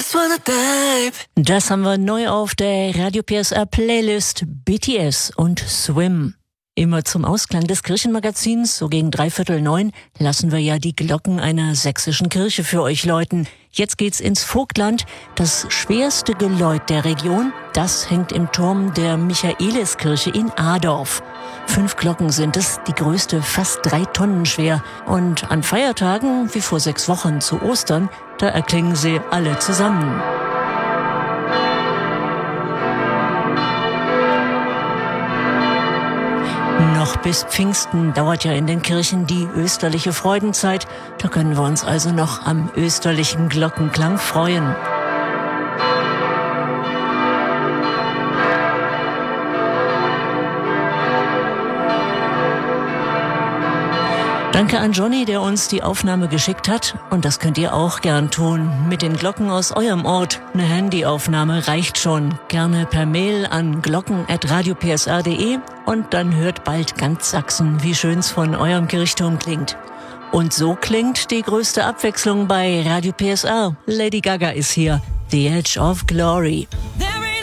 Das haben wir neu auf der Radio PSR Playlist BTS und Swim. Immer zum Ausklang des Kirchenmagazins, so gegen 8:45, lassen wir ja die Glocken einer sächsischen Kirche für euch läuten. Jetzt geht's ins Vogtland. Das schwerste Geläut der Region, das hängt im Turm der Michaeliskirche in Adorf. 5 Glocken sind es, die größte fast 3 Tonnen schwer. Und an Feiertagen, wie vor 6 Wochen zu Ostern, da erklingen sie alle zusammen. Noch bis Pfingsten dauert ja in den Kirchen die österliche Freudenzeit. Da können wir uns also noch am österlichen Glockenklang freuen. Danke an Johnny, der uns die Aufnahme geschickt hat. Und das könnt ihr auch gern tun. Mit den Glocken aus eurem Ort. Eine Handyaufnahme reicht schon. Gerne per Mail an glocken@radiopsr.de. Und dann hört bald ganz Sachsen, wie schön's von eurem Kirchturm klingt. Und so klingt die größte Abwechslung bei Radio PSR. Lady Gaga ist hier. The Edge of Glory.